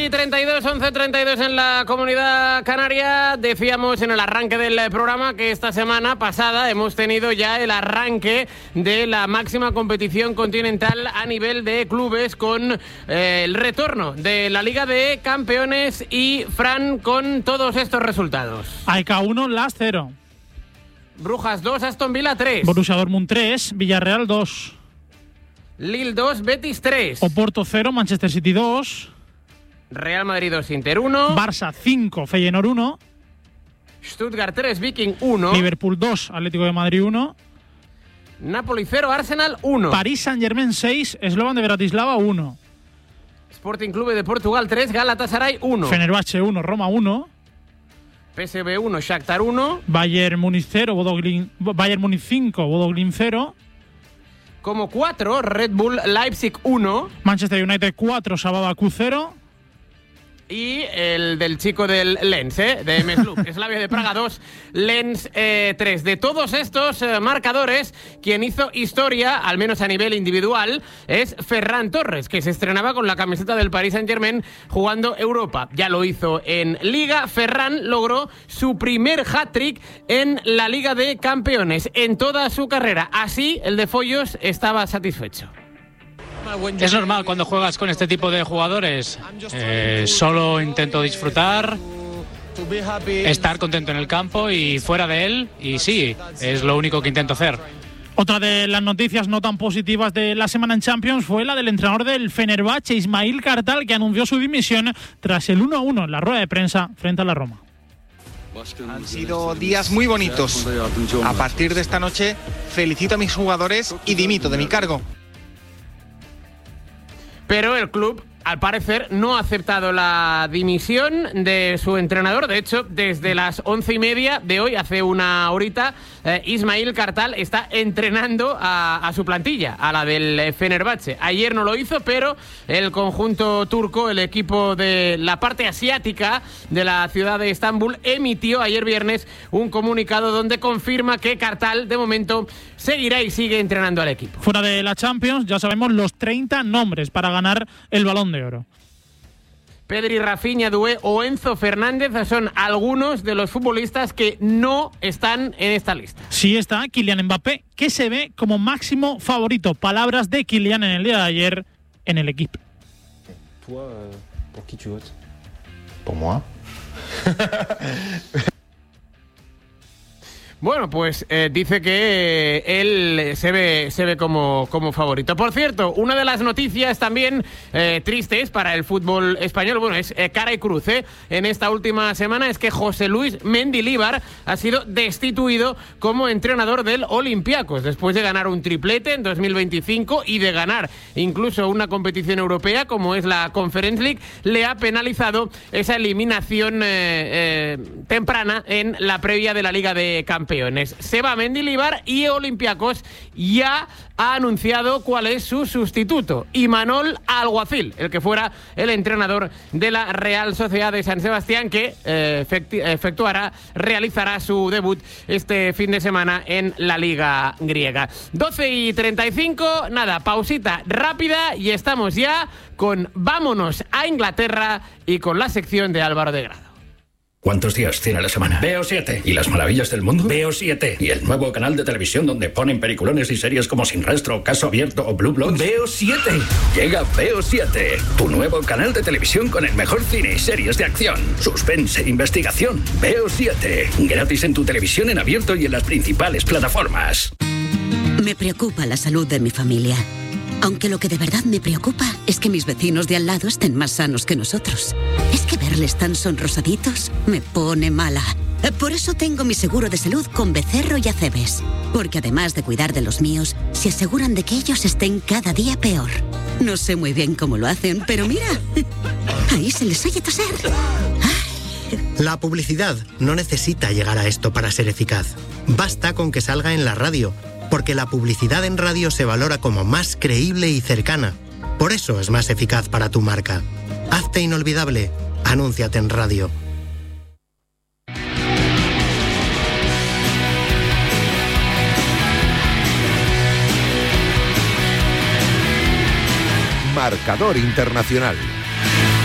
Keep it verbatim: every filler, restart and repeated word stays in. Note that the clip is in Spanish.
treinta y dos, once treinta y dos en la Comunidad Canaria. Decíamos en el arranque del programa que esta semana pasada hemos tenido ya el arranque de la máxima competición continental a nivel de clubes con eh, el retorno de la Liga de Campeones y Fran con todos estos resultados. A E K uno, Las cero. Brujas dos, Aston Villa tres. Borussia Dortmund tres, Villarreal dos. Lille dos, Betis tres. Oporto cero, Manchester City dos. Real Madrid dos, Inter uno. Barça cinco, Feyenoord uno. Stuttgart tres, Viking uno. Liverpool dos, Atlético de Madrid uno. Napoli cero, Arsenal uno. París Saint-Germain seis, Slovan de Bratislava uno. Sporting Clube de Portugal tres, Galatasaray uno. Fenerbahce uno, Roma uno. P S V uno, Shakhtar uno. Bayern Múnich cero, Bodo-Glimt, Bayern Múnich cinco, Bodo-Glimt cero. Como cuatro, Red Bull Leipzig uno. Manchester United cuatro, Sababa Q cero. Y el del chico del Lens, ¿eh? de Mesluk, Slavia de Praga dos, Lens eh, tres. De todos estos eh, marcadores, quien hizo historia, al menos a nivel individual, es Ferran Torres, que se estrenaba con la camiseta del Paris Saint-Germain jugando Europa. Ya lo hizo en Liga. Ferran logró su primer hat-trick en la Liga de Campeones en toda su carrera. Así, el de Follos estaba satisfecho. Es normal cuando juegas con este tipo de jugadores. Eh, solo intento disfrutar, estar contento en el campo y fuera de él, y sí, es lo único que intento hacer. Otra de las noticias no tan positivas de la semana en Champions fue la del entrenador del Fenerbahce, Ismail Kartal, que anunció su dimisión tras el uno a uno en la rueda de prensa frente a la Roma. Han sido días muy bonitos. A partir de esta noche felicito a mis jugadores y dimito de mi cargo. Pero el club, al parecer, no ha aceptado la dimisión de su entrenador. De hecho, desde las once y media de hoy, hace una horita, eh, Ismail Kartal está entrenando a, a su plantilla, a la del Fenerbahce. Ayer no lo hizo, pero el conjunto turco, el equipo de la parte asiática de la ciudad de Estambul, emitió ayer viernes un comunicado donde confirma que Kartal, de momento, seguirá y sigue entrenando al equipo. Fuera de la Champions, ya sabemos los treinta nombres para ganar el Balón de Oro. Pedri, Rafinha, Doué o Enzo Fernández son algunos de los futbolistas que no están en esta lista. Sí está Kylian Mbappé, que se ve como máximo favorito. Palabras de Kylian en el día de ayer en el equipo. ¿Tú, por quién tu votes? Por moi. Bueno, pues eh, dice que eh, él se ve, se ve como, como favorito. Por cierto, una de las noticias también eh, tristes para el fútbol español, bueno, es eh, cara y cruz, ¿eh? en esta última semana, es que José Luis Mendilibar ha sido destituido como entrenador del Olympiacos, después de ganar un triplete en dos mil veinticinco y de ganar incluso una competición europea como es la Conference League. Le ha penalizado esa eliminación eh, eh, temprana en la previa de la Liga de Campeones. Se va Mendilibar y Olympiacos ya ha anunciado cuál es su sustituto, Imanol Alguacil, el que fuera el entrenador de la Real Sociedad de San Sebastián, que eh, efectuará, realizará su debut este fin de semana en la Liga griega. doce y treinta y cinco, nada, pausita rápida y estamos ya con Vámonos a Inglaterra y con la sección de Álvaro de Grado. ¿Cuántos días tiene la semana? Veo siete. ¿Y las maravillas del mundo? Veo siete. ¿Y el nuevo canal de televisión donde ponen peliculones y series como Sin Rastro, Caso Abierto o Blue Bloods? Veo siete. Llega Veo siete, tu nuevo canal de televisión con el mejor cine y series de acción, suspense, investigación. Veo siete. Gratis en tu televisión en abierto y en las principales plataformas. Me preocupa la salud de mi familia. Aunque lo que de verdad me preocupa es que mis vecinos de al lado estén más sanos que nosotros. Es que verles tan sonrosaditos me pone mala. Por eso tengo mi seguro de salud con Becerro y Acebes. Porque además de cuidar de los míos, se aseguran de que ellos estén cada día peor. No sé muy bien cómo lo hacen, pero mira, ahí se les oye toser. La publicidad no necesita llegar a esto para ser eficaz. Basta con que salga en la radio, porque la publicidad en radio se valora como más creíble y cercana. Por eso es más eficaz para tu marca. Hazte inolvidable. Anúnciate en radio. Marcador Internacional.